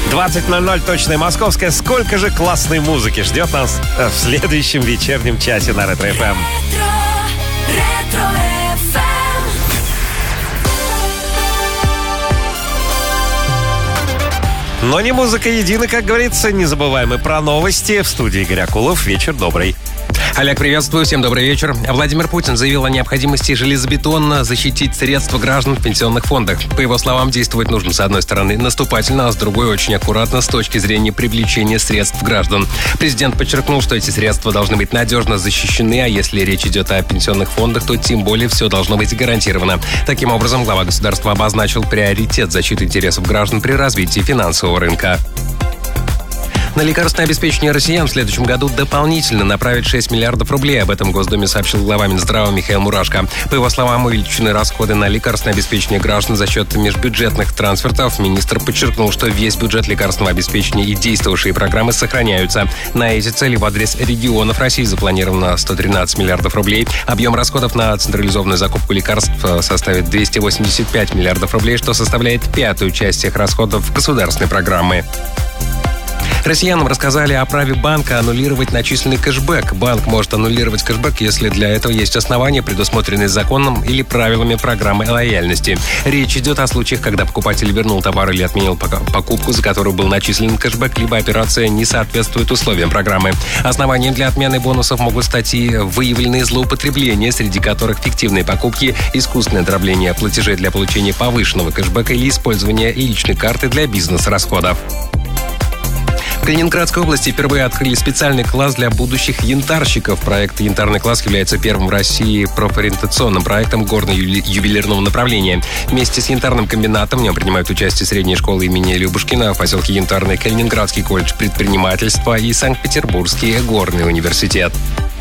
20:00 точное московское. Сколько же классной музыки ждет нас в следующем вечернем часе на Ретро ФМ. Но не музыка едина, как говорится. Не забываем и про новости. В студии Игорь Акулов. Вечер добрый. Олег, приветствую. Всем добрый вечер. Владимир Путин заявил о необходимости железобетонно защитить средства граждан в пенсионных фондах. По его словам, действовать нужно, с одной стороны, наступательно, а с другой очень аккуратно с точки зрения привлечения средств граждан. Президент подчеркнул, что эти средства должны быть надежно защищены, а если речь идет о пенсионных фондах, то тем более все должно быть гарантировано. Таким образом, глава государства обозначил приоритет защиты интересов граждан при развитии финансового рынка. На лекарственное обеспечение россиян в следующем году дополнительно направят 6 миллиардов рублей. Об этом в Госдуме сообщил глава Минздрава Михаил Мурашко. По его словам, увеличены расходы на лекарственное обеспечение граждан за счет межбюджетных трансфертов. Министр подчеркнул, что весь бюджет лекарственного обеспечения и действовавшие программы сохраняются. На эти цели в адрес регионов России запланировано 113 миллиардов рублей. Объем расходов на централизованную закупку лекарств составит 285 миллиардов рублей, что составляет 1/5 часть всех расходов государственной программы. Россиянам рассказали о праве банка аннулировать начисленный кэшбэк. Банк может аннулировать кэшбэк, если для этого есть основания, предусмотренные законом или правилами программы лояльности. Речь идет о случаях, когда покупатель вернул товар или отменил покупку, за которую был начислен кэшбэк, либо операция не соответствует условиям программы. Основанием для отмены бонусов могут стать и выявленные злоупотребления, среди которых фиктивные покупки, искусственное дробление платежей для получения повышенного кэшбэка или использование личной карты для бизнес-расходов. В Калининградской области впервые открыли специальный класс для будущих янтарщиков. Проект «Янтарный класс» является первым в России профориентационным проектом горно-ювелирного направления. Вместе с янтарным комбинатом в нем принимают участие средняя школа имени Любушкина, в поселке Янтарный, Калининградский колледж предпринимательства и Санкт-Петербургский горный университет.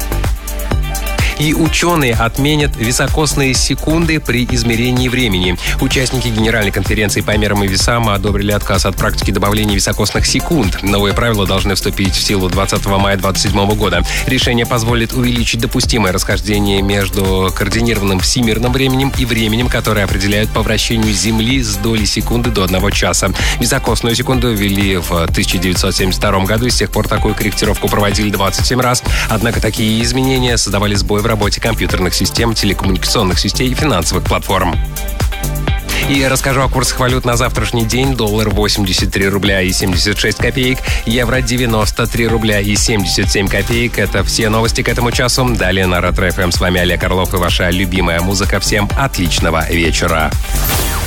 И ученые отменят високосные секунды при измерении времени. Участники Генеральной конференции по мерам и весам одобрили отказ от практики добавления високосных секунд. Новые правила должны вступить в силу 20 мая 2027 года. Решение позволит увеличить допустимое расхождение между координированным всемирным временем и временем, которое определяют по вращению Земли с доли секунды до 1 часа. Високосную секунду ввели в 1972 году, и с тех пор такую корректировку проводили 27 раз. Однако такие изменения создавали сбой в работе компьютерных систем, телекоммуникационных сетей и финансовых платформ. И расскажу о курсах валют на завтрашний день. Доллар 83 рубля и 76 копеек, евро 93 рубля и 77 копеек. Это все новости к этому часу. Далее на Ретро ФМ. С вами Олег Орлов и ваша любимая музыка. Всем отличного вечера.